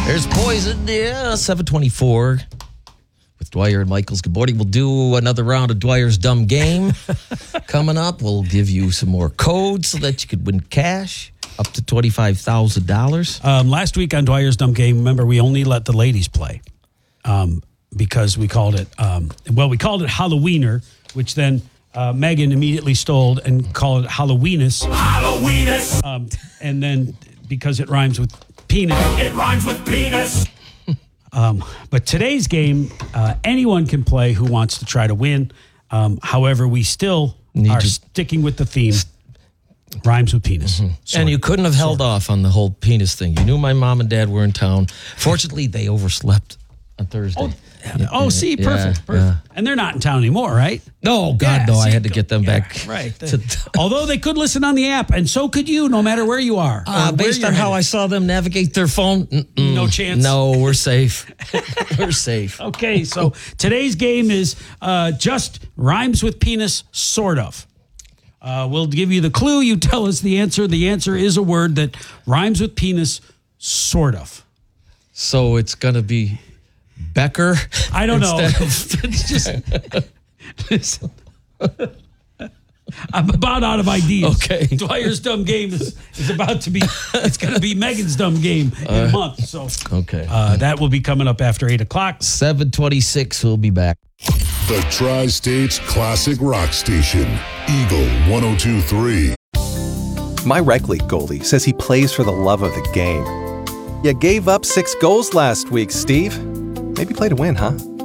There's Poison, 724 with Dwyer and Michaels. Good morning. We'll do another round of Dwyer's Dumb Game coming up. We'll give you some more codes so that you could win cash up to $25,000. Last week on Dwyer's Dumb Game, remember, we only let the ladies play because we called it, we called it Halloweener, which then Megan immediately stole and called it Halloweenus. Halloweenus. And then because it rhymes with penis. It rhymes with penis. But today's game, anyone can play who wants to try to win. However, we still are sticking with the theme. Rhymes with penis. And you couldn't have held off on the whole penis thing. You knew my mom and dad were in town. Fortunately, they overslept on Thursday. Perfect. Yeah. And they're not in town anymore, right? No, God, no. I had to get them back. Right. Although they could listen on the app, and so could you, no matter where you are. Based on how I saw them navigate their phone, no chance. No, we're safe. We're safe. Okay, so today's game is just rhymes with penis, sort of. We'll give you the clue. You tell us the answer. The answer is a word that rhymes with penis, sort of. So it's going to be Becker? I don't know. I'm about out of ideas. Okay. Dwyer's Dumb Game is about to be, it's going to be Megan's Dumb Game in a month. So okay. That will be coming up after 8 o'clock. 7:26, we'll be back. The Tri-States Classic Rock Station, Eagle 102.3. My rec league goalie says he plays for the love of the game. You gave up 6 goals last week, Steve. Maybe play to win, huh?